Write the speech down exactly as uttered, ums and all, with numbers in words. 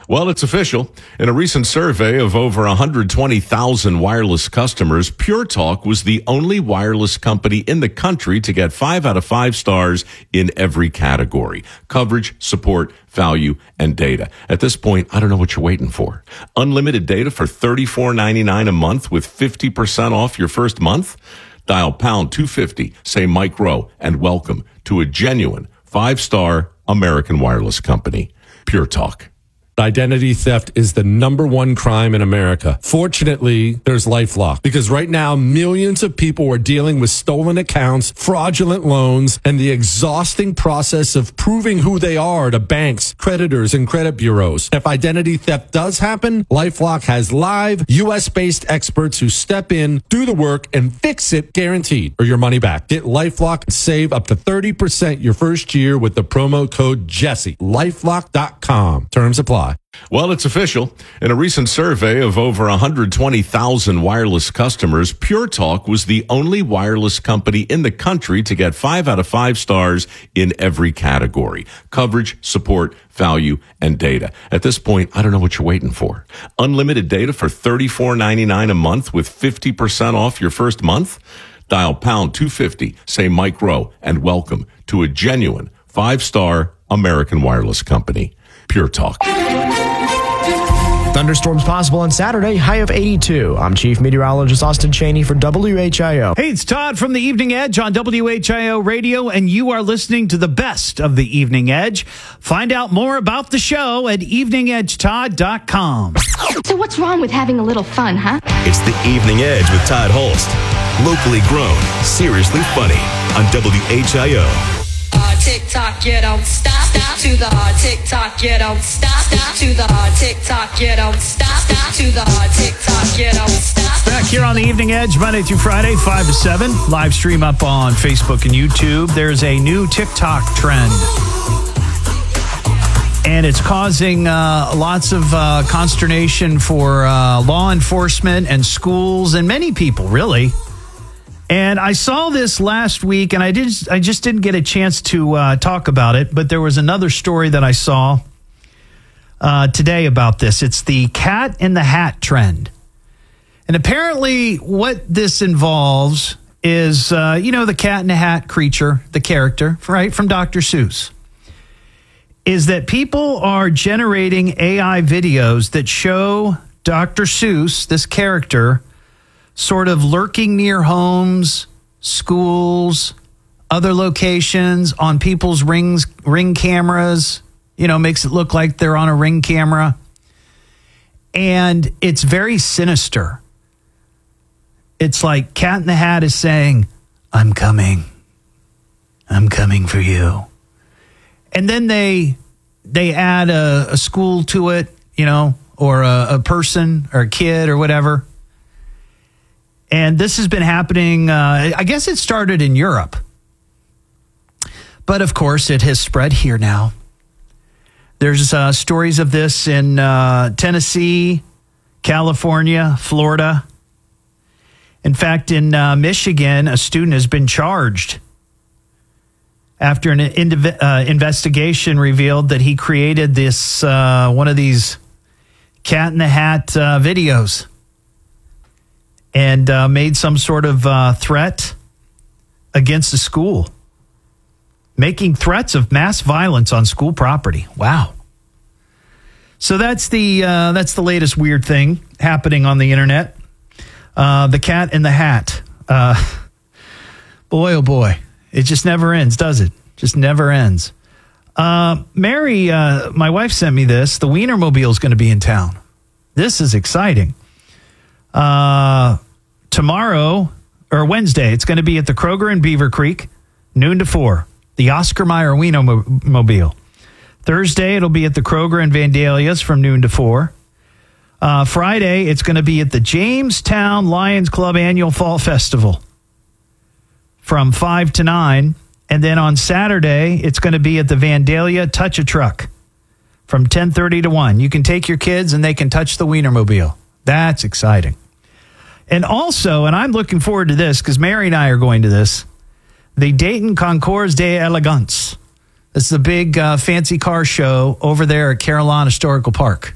Well, it's official. In a recent survey of over one hundred twenty thousand wireless customers, Pure Talk was the only wireless company in the country to get five out of five stars in every category: coverage, support, value, and data. At this point, I don't know what you're waiting for. Unlimited data for thirty-four ninety-nine a month with fifty percent off your first month? Dial pound two fifty, say Mike Rowe, and welcome to a genuine five-star American wireless company, Pure Talk. Identity theft is the number one crime in America. Fortunately, there's LifeLock, because right now millions of people are dealing with stolen accounts, fraudulent loans, and the exhausting process of proving who they are to banks, creditors, and credit bureaus. If identity theft does happen, LifeLock has live U S-based experts who step in, do the work, and fix it guaranteed, or your money back. Get LifeLock and save up to thirty percent your first year with the promo code Jesse. LifeLock dot com. Terms apply. Well, it's official. In a recent survey of over one hundred twenty thousand wireless customers, Pure Talk was the only wireless company in the country to get five out of five stars in every category: coverage, support, value, and data. At this point, I don't know what you're waiting for. Unlimited data for thirty-four ninety-nine a month with fifty percent off your first month? Dial pound two fifty, say Mike Rowe, and welcome to a genuine five-star American wireless company, Pure Talk. Thunderstorms possible on Saturday, high of eighty-two. I'm Chief Meteorologist Austin Cheney for W H I O. Hey, it's Todd from the Evening Edge on W H I O Radio, and you are listening to the best of the Evening Edge. Find out more about the show at evening edge todd dot com. So what's wrong with having a little fun, huh? It's the Evening Edge with Todd Holst. Locally grown, seriously funny on W H I O. Hard tick tock, you don't stop. Stop to the hard tick tock, you don't stop. Stop to the hard tick tock, you don't stop. Stop to the hard tick tock, you don't stop. Back here on the Evening Edge, Monday through Friday, five to seven. Live stream up on Facebook and YouTube. There's a new TikTok trend, and it's causing uh, lots of uh, consternation for uh, law enforcement and schools and many people, really. And I saw this last week, and I did. I just didn't get a chance to uh, talk about it, but there was another story that I saw uh, today about this. It's the cat in the hat trend. And apparently what this involves is, uh, you know, the cat in the hat creature, the character, right, from Doctor Seuss, is that people are generating A I videos that show Doctor Seuss, this character, sort of lurking near homes, schools, other locations, on people's rings, ring cameras, you know, makes it look like they're on a ring camera. And it's very sinister. It's like Cat in the Hat is saying, I'm coming. I'm coming for you. And then they they add a, a school to it, you know, or a, a person or a kid or whatever. And this has been happening, uh, I guess it started in Europe. But, of course, it has spread here now. There's uh, stories of this in uh, Tennessee, California, Florida. In fact, in uh, Michigan, a student has been charged after an indiv- uh, investigation revealed that he created this, uh, one of these cat in the hat uh, videos. And uh, made some sort of uh, threat against the school, making threats of mass violence on school property. Wow! So that's the uh, that's the latest weird thing happening on the internet. Uh, the cat in the hat. Uh, boy, oh boy, it just never ends, does it? Just never ends. Uh, Mary, uh, my wife sent me this. The Wienermobile is going to be in town. This is exciting. Uh, tomorrow or Wednesday, it's going to be at the Kroger in Beaver Creek, noon to four. The Oscar Mayer Wienermobile. Thursday, it'll be at the Kroger in Vandalia's from noon to four. Uh, Friday, it's going to be at the Jamestown Lions Club Annual Fall Festival from five to nine. And then on Saturday, it's going to be at the Vandalia Touch a Truck from ten thirty to one. You can take your kids and they can touch the Wienermobile. That's exciting. And also, and I'm looking forward to this because Mary and I are going to this, the Dayton Concours d'Elegance. This is a big uh, fancy car show over there at Carillon Historical Park.